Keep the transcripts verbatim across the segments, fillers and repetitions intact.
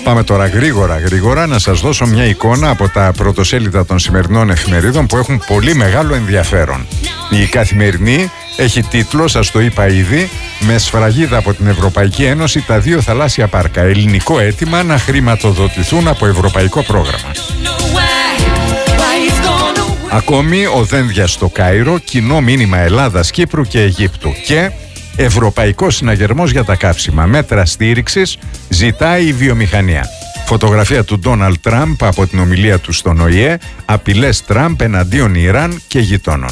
Πάμε τώρα γρήγορα γρήγορα να σας δώσω μια εικόνα από τα πρωτοσέλιδα των σημερινών εφημερίδων που έχουν πολύ μεγάλο ενδιαφέρον. Η Καθημερινή έχει τίτλο, σας το είπα ήδη, με σφραγίδα από την Ευρωπαϊκή Ένωση τα δύο θαλάσσια πάρκα. Ελληνικό αίτημα να χρηματοδοτηθούν από ευρωπαϊκό πρόγραμμα. Ακόμη ο Δένδιας στο Κάιρο, κοινό μήνυμα Ελλάδας, Κύπρου και Αιγύπτου. Και Ευρωπαϊκός Συναγερμός για τα Καύσιμα. Μέτρα στήριξης ζητάει η βιομηχανία. Φωτογραφία του Ντόναλντ Τραμπ από την ομιλία του στον Ο Η Ε. Απειλές Τραμπ εναντίον Ιράν και γειτόνων.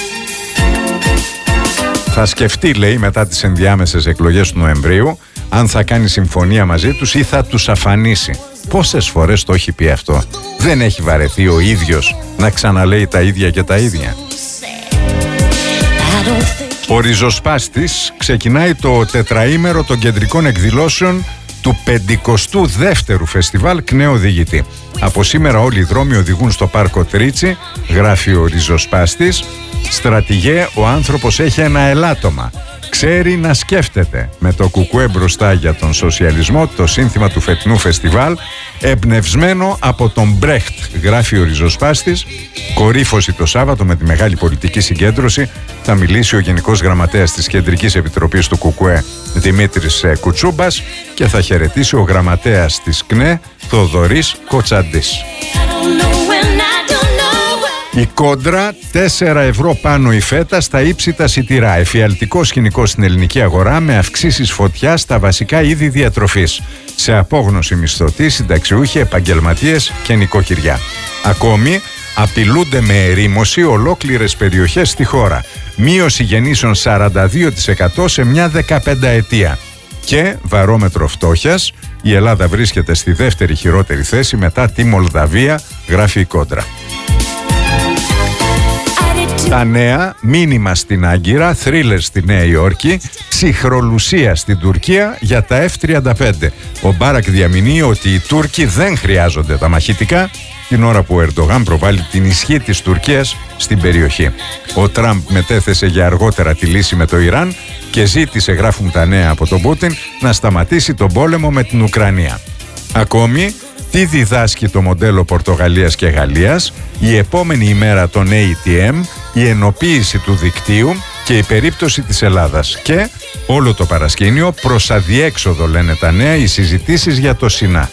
Θα σκεφτεί, λέει, μετά τις ενδιάμεσες εκλογές του Νοεμβρίου, αν θα κάνει συμφωνία μαζί τους ή θα τους αφανίσει. Πόσες φορές το έχει πει αυτό? Δεν έχει βαρεθεί ο ίδιος να ξαναλέει τα ίδια και τα ίδια? Ο ριζοσπάστης ξεκινάει το τετραήμερο των κεντρικών εκδηλώσεων του πενηκοστού δεύτερου φεστιβάλ ΚΝΕ Οδηγητή. Από σήμερα όλοι οι δρόμοι οδηγούν στο πάρκο Τρίτσι, γράφει ο ριζοσπάστης. Στρατηγέ, ο άνθρωπος έχει ένα ελάττωμα. Ξέρει να σκέφτεται. Με το κουκουέ μπροστά για τον σοσιαλισμό, το σύνθημα του φετινού φεστιβάλ, εμπνευσμένο από τον Μπρέχτ, γράφει ο ριζοσπάστης. Κορύφωση το Σάββατο με τη μεγάλη πολιτική συγκέντρωση. Θα μιλήσει ο Γενικός Γραμματέας της Κεντρικής Επιτροπής του Κουκουέ, Δημήτρης Κουτσούμπας, και θα χαιρετήσει ο Γραμματέας της ΚΝΕ, Θοδωρής Κοτσαντής. Η Κόντρα, τέσσερα ευρώ πάνω η φέτα στα ύψητα σιτηρά. Εφιαλτικό σκηνικό στην ελληνική αγορά με αυξήσεις φωτιά στα βασικά είδη διατροφής. Σε απόγνωση μισθωτοί, συνταξιούχοι, επαγγελματίες και νοικοκυριά. Ακόμη, απειλούνται με ερήμωση ολόκληρες περιοχές στη χώρα. Μείωση γεννήσεων σαράντα δύο τοις εκατό σε μια δεκαπενταετία. Και βαρόμετρο φτώχειας, η Ελλάδα βρίσκεται στη δεύτερη χειρότερη θέση μετά τη Μολδαβία, γράφει η Κόντρα. Τα νέα, μήνυμα στην Άγκυρα, θρίλερ στη Νέα Υόρκη, ψυχρολουσία στην Τουρκία για τα εφ τριάντα πέντε. Ο Μπάρακ διαμηνύει ότι οι Τούρκοι δεν χρειάζονται τα μαχητικά, την ώρα που ο Ερντογάν προβάλλει την ισχύ της Τουρκίας στην περιοχή. Ο Τραμπ μετέθεσε για αργότερα τη λύση με το Ιράν και ζήτησε, γράφουν τα νέα από τον Πούτιν, να σταματήσει τον πόλεμο με την Ουκρανία. Ακόμη, τι διδάσκει το μοντέλο Πορτογαλίας και Γαλλίας, η επόμενη ημέρα των έι τι εμ, η ενοποίηση του δικτύου και η περίπτωση της Ελλάδας. Και όλο το παρασκήνιο προς αδιέξοδο, λένε τα νέα, οι συζητήσεις για το ΣΥΝΑ.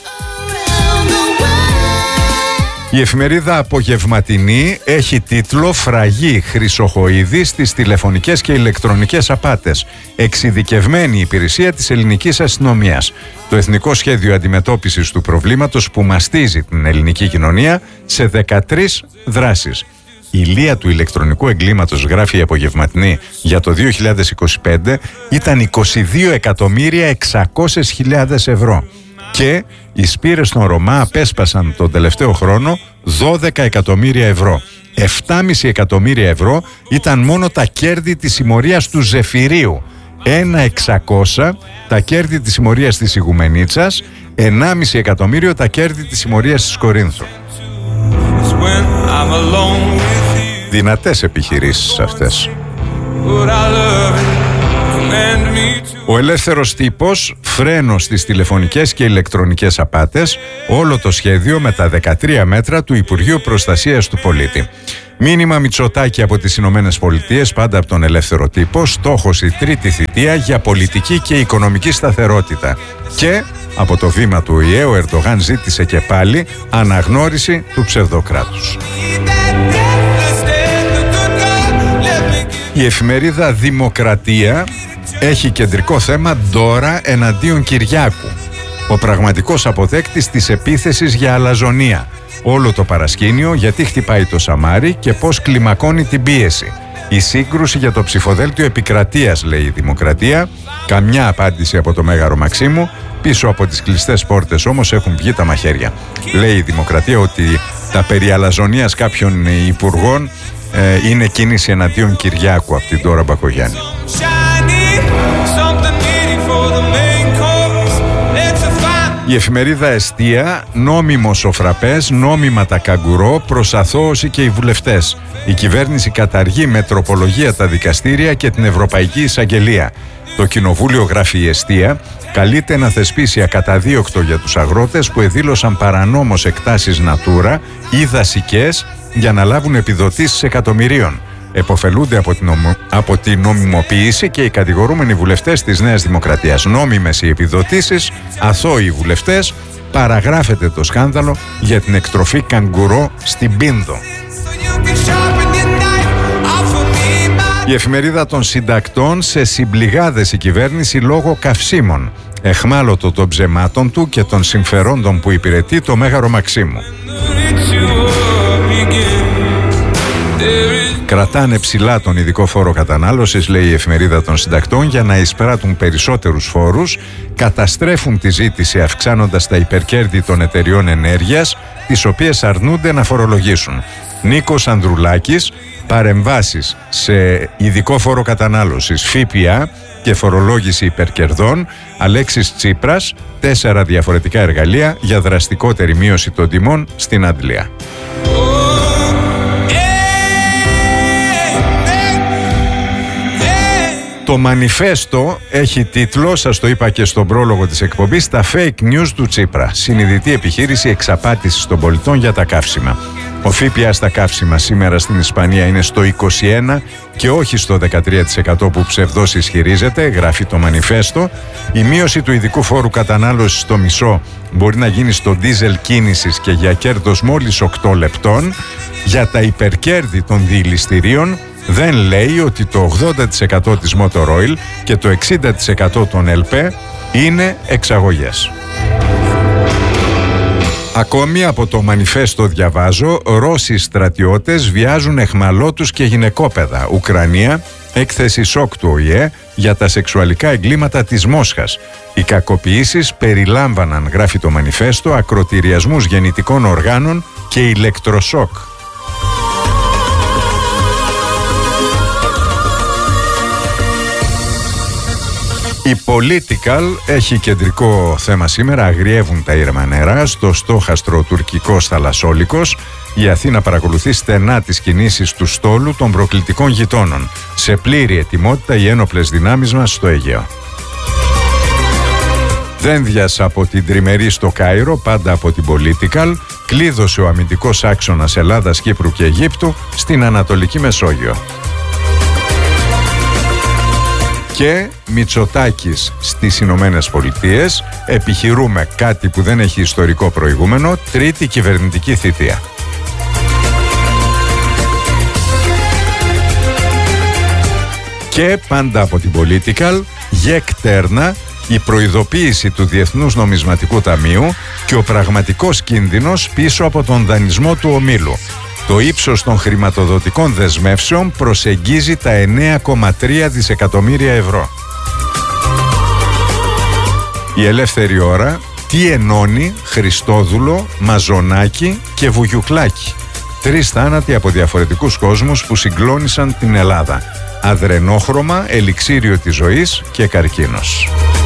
Η εφημερίδα Απογευματινή έχει τίτλο «Φραγή Χρυσοχοΐδη στις τηλεφωνικές και ηλεκτρονικές απάτες. Εξειδικευμένη υπηρεσία της ελληνικής αστυνομίας». Το Εθνικό Σχέδιο Αντιμετώπισης του Προβλήματος που μαστίζει την ελληνική κοινωνία σε δεκατρείς δράσεις. Η λία του ηλεκτρονικού εγκλήματος, γράφει η Απογευματινή, για το δύο χιλιάδες είκοσι πέντε ήταν είκοσι δύο εκατομμύρια εξακόσιες χιλιάδες ευρώ. Και οι σπήρες των Ρωμά απέσπασαν τον τελευταίο χρόνο δώδεκα εκατομμύρια ευρώ. επτά κόμμα πέντε εκατομμύρια ευρώ ήταν μόνο τα κέρδη της συμμορίας του Ζεφυρίου. ένα εξακόσια τα κέρδη της συμμορίας της Ιγουμενίτσας, ενάμιση εκατομμύριο τα κέρδη της συμμορίας της Κορίνθου. Δυνατές επιχειρήσεις αυτές. Ο ελεύθερος τύπος, φρένο στις τηλεφωνικές και ηλεκτρονικές απάτες, όλο το σχέδιο με τα δεκατρία μέτρα του Υπουργείου Προστασίας του Πολίτη. Μήνυμα Μητσοτάκη από τις Ηνωμένες Πολιτείες, πάντα από τον ελεύθερο τύπο, στόχος η τρίτη θητεία για πολιτική και οικονομική σταθερότητα. Και από το βήμα του Ο Η Ε, ο Ερντογάν ζήτησε και πάλι αναγνώριση του ψευδοκράτους. Η εφημερίδα Δημοκρατία έχει κεντρικό θέμα Ντόρα εναντίον Κυριάκου. Ο πραγματικός αποδέκτης της επίθεσης για αλαζονία. Όλο το παρασκήνιο γιατί χτυπάει το Σαμάρι και πώς κλιμακώνει την πίεση. Η σύγκρουση για το ψηφοδέλτιο επικρατείας, λέει η Δημοκρατία. Καμιά απάντηση από το Μέγαρο Μαξίμου. Πίσω από τις κλειστές πόρτες όμως έχουν βγει τα μαχαίρια. Λέει η Δημοκρατία ότι τα περί αλαζονίας κάποιων υπουργών ε, είναι κίνηση εναντίον Κυριάκου από την Ντόρα Μπακογιάννη. Η εφημερίδα Εστία, νόμιμος ο φραπές, νόμιμα τα καγκουρό, προς αθώωση και οι βουλευτές. Η κυβέρνηση καταργεί με τροπολογία τα δικαστήρια και την Ευρωπαϊκή Εισαγγελία. Το Κοινοβούλιο, γράφει η Εστία, καλείται να θεσπίσει ακαταδίωκτο για τους αγρότες που εδήλωσαν παρανόμως εκτάσεις Natura ή δασικές για να λάβουν επιδοτήσεις εκατομμυρίων. Εποφελούνται από την, νομο... από την νομιμοποίηση και οι κατηγορούμενοι βουλευτές της Νέας Δημοκρατίας. Νόμιμες οι επιδοτήσεις, αθώοι οι βουλευτές, παραγράφεται το σκάνδαλο για την εκτροφή καγκουρό στην Πίνδο. Η εφημερίδα των συντακτών, σε συμπληγάδες η κυβέρνηση λόγω καυσίμων. Εχμάλωτο των ψεμάτων του και των συμφερόντων που υπηρετεί το Μέγαρο Μαξίμου. Κρατάνε ψηλά τον ειδικό φόρο κατανάλωσης, λέει η εφημερίδα των συντακτών, για να εισπράττουν περισσότερους φόρους, καταστρέφουν τη ζήτηση αυξάνοντας τα υπερκέρδη των εταιριών ενέργειας, τις οποίες αρνούνται να φορολογήσουν. Νίκος Ανδρουλάκης, παρεμβάσεις σε ειδικό φόρο κατανάλωσης, ΦΠΑ και φορολόγηση υπερκερδών. Αλέξης Τσίπρας, τέσσερα διαφορετικά εργαλεία για δραστικότερη μείωση των τιμών στην Αντλία. Το μανιφέστο έχει τίτλο, σας το είπα και στον πρόλογο της εκπομπής, τα fake news του Τσίπρα. Συνειδητή επιχείρηση εξαπάτησης των πολιτών για τα καύσιμα. Ο ΦΠΑ στα καύσιμα σήμερα στην Ισπανία είναι στο είκοσι ένα και όχι στο δεκατρία τοις εκατό που ψευδώς ισχυρίζεται, γράφει το μανιφέστο. Η μείωση του ειδικού φόρου κατανάλωσης στο μισό μπορεί να γίνει στο ντίζελ κίνησης και για κέρδος μόλις οκτώ λεπτών. Για τα υπερκέρδη των διηληστηρίων δεν λέει ότι το ογδόντα τοις εκατό της Motor Oil και το εξήντα τοις εκατό των ΕΛΠΕ είναι εξαγωγές. Ακόμη από το μανιφέστο διαβάζω, Ρώσοι στρατιώτες βιάζουν αιχμαλώτους και γυναικόπαιδα. Ουκρανία, έκθεση σοκ του Ο Η Ε για τα σεξουαλικά εγκλήματα της Μόσχας. Οι κακοποιήσεις περιλάμβαναν, γράφει το μανιφέστο, ακροτηριασμούς γεννητικών οργάνων και ηλεκτροσόκ. Η Political έχει κεντρικό θέμα σήμερα. Αγριεύουν τα ήρεμα νερά στο στόχαστρο τουρκικός θαλασσόλικος. Η Αθήνα παρακολουθεί στενά τις κινήσεις του στόλου των προκλητικών γειτόνων. Σε πλήρη ετοιμότητα οι ένοπλες δυνάμεις μας στο Αιγαίο. Δένδιας από την τριμερή στο Κάιρο, πάντα από την Political, κλείδωσε ο αμυντικός άξονας Ελλάδας, Κύπρου και Αιγύπτου στην Ανατολική Μεσόγειο. Και Μητσοτάκης στις Ηνωμένες Πολιτείες, επιχειρούμε κάτι που δεν έχει ιστορικό προηγούμενο, τρίτη κυβερνητική θητεία. Και πάντα από την Political, γεκ-τέρνα, η προειδοποίηση του Διεθνούς Νομισματικού Ταμείου και ο πραγματικός κίνδυνος πίσω από τον δανεισμό του ομίλου. Το ύψος των χρηματοδοτικών δεσμεύσεων προσεγγίζει τα εννέα κόμμα τρία δισεκατομμύρια ευρώ. Η Ελεύθερη Ώρα, τι ενώνει Χριστόδουλο, Μαζονάκη και Βουγιουκλάκη. Τρεις θάνατοι από διαφορετικούς κόσμους που συγκλώνησαν την Ελλάδα. Αδρενόχρωμα, ελιξίριο της ζωής και καρκίνος.